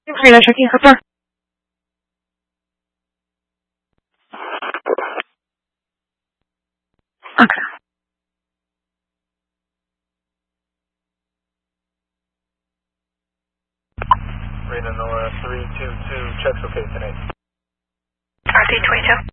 Reno checking her. Okay. Reno Nora 322, checks okay tonight. RT 22.